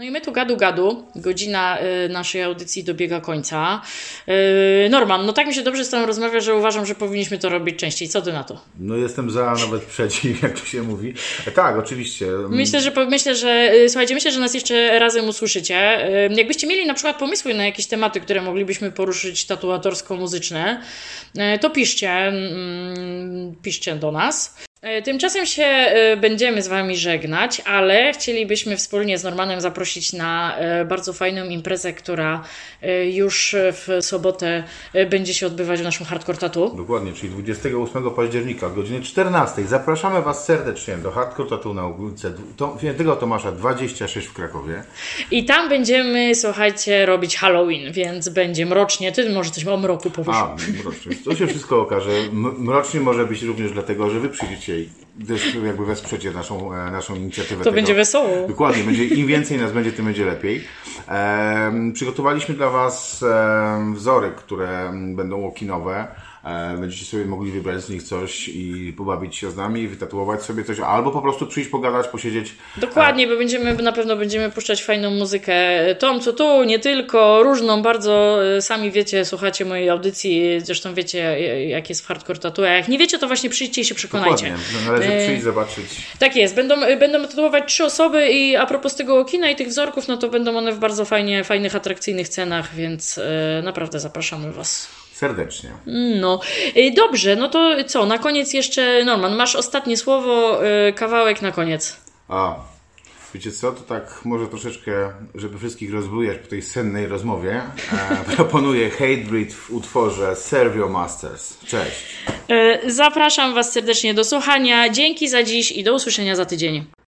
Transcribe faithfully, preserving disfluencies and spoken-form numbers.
No i my tu gadu gadu, godzina y, naszej audycji dobiega końca. Y, Norman, no tak mi się dobrze z tobą rozmawia, że uważam, że powinniśmy to robić częściej. Co ty na to? No jestem za, nawet przeciw, jak to się mówi. E, tak, oczywiście. Myślę, że myślę, że y, słuchajcie, myślę, że nas jeszcze razem usłyszycie. Y, jakbyście mieli na przykład pomysły na jakieś tematy, które moglibyśmy poruszyć tatuatorsko-muzyczne, y, to piszcie, y, piszcie do nas. Tymczasem się będziemy z wami żegnać, ale chcielibyśmy wspólnie z Normanem zaprosić na bardzo fajną imprezę, która już w sobotę będzie się odbywać w naszym Hardcore Tattoo. Dokładnie, czyli dwudziestego ósmego października o godzinie czternastej. Zapraszamy was serdecznie do Hardcore Tattoo na ulicy Świętego Tomasza dwadzieścia sześć w Krakowie. I tam będziemy, słuchajcie, robić Halloween, więc będzie mrocznie. Ty może coś o mroku powiesz. A, mrocznie. To się wszystko okaże. M- mrocznie może być również dlatego, że wy przyjdziecie i też jakby wesprzecie naszą, naszą inicjatywę. To tego. będzie wesoło. Dokładnie. Będzie, im więcej nas będzie, tym będzie lepiej. E, przygotowaliśmy dla was e, wzory, które będą okinowe. E, będziecie sobie mogli wybrać z nich coś i pobawić się z nami, wytatuować sobie coś, albo po prostu przyjść, pogadać, posiedzieć. Dokładnie, bo będziemy, na pewno będziemy puszczać fajną muzykę. Tom, co tu, nie tylko, różną bardzo. Sami wiecie, słuchacie mojej audycji, zresztą wiecie, jak jest w Hardcore Tattoo. A jak nie wiecie, to właśnie przyjdźcie i się przekonajcie. Dokładnie, należy przyjść, zobaczyć. Tak jest, będą, będą tatuować trzy osoby i a propos tego kina i tych wzorków, no to będą one w bardzo fajnie, fajnych, atrakcyjnych cenach, więc e, naprawdę zapraszamy was. Serdecznie. No, dobrze, no to co, na koniec jeszcze, Norman, masz ostatnie słowo, kawałek na koniec. A, wiecie co, to tak może troszeczkę, żeby wszystkich rozbujać po tej sennej rozmowie, e, proponuję Hatebreed w utworze Serve Your Masters. Cześć. Zapraszam was serdecznie do słuchania, dzięki za dziś i do usłyszenia za tydzień.